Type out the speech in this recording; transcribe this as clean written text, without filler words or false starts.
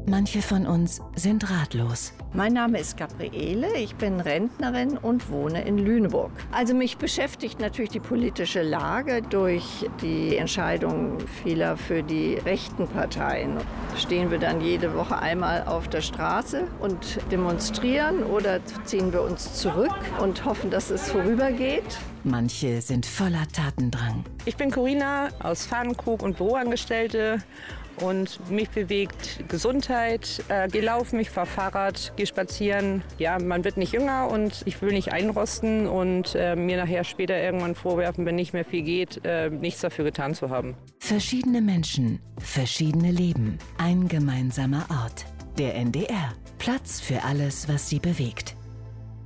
Manche von uns sind ratlos. Mein Name ist Gabriele, ich bin Rentnerin und wohne in Lüneburg. Also mich beschäftigt natürlich die politische Lage durch die Entscheidung vieler für die rechten Parteien. Stehen wir dann jede Woche einmal auf der Straße und demonstrieren oder ziehen wir uns zurück und hoffen, dass es vorübergeht? Manche sind voller Tatendrang. Ich bin Corinna aus Pfannenkrug und Büroangestellte und mich bewegt Gesundheit. Gehe laufen, ich fahre Fahrrad, gehe spazieren. Ja, man wird nicht jünger und ich will nicht einrosten und mir nachher später irgendwann vorwerfen, wenn nicht mehr viel geht, nichts dafür getan zu haben. Verschiedene Menschen, verschiedene Leben, ein gemeinsamer Ort. Der NDR. Platz für alles, was Sie bewegt.